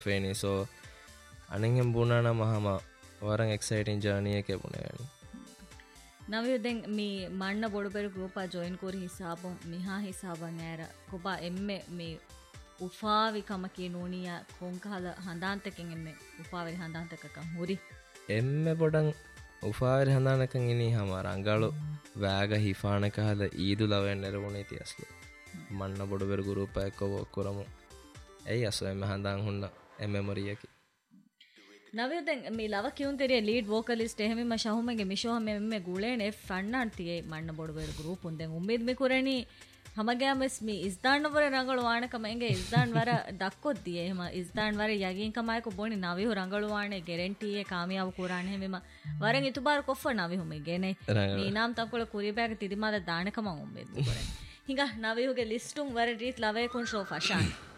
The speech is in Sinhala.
feni so anengem bunana mahama waran exciting journey එක පුනේ ගනි නවිය දැන් මේ මන්න බොඩබෙර ගෲප් ආ ජොයින් කෝරි හිසාබොන් මිහා හිසාබන් ඇර කොබා එම්මෙ මේ උෆාවි කම කිනෝනියා කොන්කහල හඳාන්තකෙන් එම්මෙ උෆාවි හඳාන්තකකම් හුරි එම්මෙ පොඩන් උෆාවි හඳානකන් ඉනි හමාර අංගලු වැග හිෆානක හද ඊදු ලවෙන් නරුණේ තියස්ලු මන්න බොඩබෙර ගෲප් ආ එක්ක කොරමු ඇයි අසෝ එම්මෙ හඳාන් හුන්න එම්මෙමරියකි නවිය දැන් මේ ලව කියුන් තෙරිය ලීඩ් වෝකලිස්ට් එහෙම මෂහුමගේ මිෂෝ මෙම්මෙ ගුලේනේ ෆන්නන් තියේ මන්න බොඩබෙර ගෲප් උන් දැන් උම්මීද් මේ කුරණි හමගෑමස් මේ ඉස්දාන්න වර රංගල වානකම එංගේ ඉස්දාන් වර දක්කොත් දියේ එහෙම ඉස්දාන් වර යගින් කමයික බොනි නවිය රංගල වානේ ගැරන්ටි කාමියාව කුරානේ මෙම වරන් ඉතුබාර කොෆ නවිය හුමේ ගෙනේ මේ නාම් තක්කොල කුරිය බෑග තිදිමාද දානකම උම්මීද් කුරණි හිඟ නවියගේ ලිස්ටුම් වර රීත් ලවේ කුන් ෂෝ ෆෂාන්